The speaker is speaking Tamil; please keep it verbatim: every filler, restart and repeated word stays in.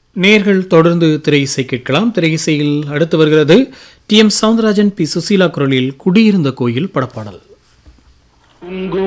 நேர்கள் தொடர்ந்து திரை இசை கேட்கலாம். திரை இசையில் அடுத்து வருகிறது D M Soundararajan, B Susheela குரலில் குடியிருந்த கோயில் படப்பாடல்.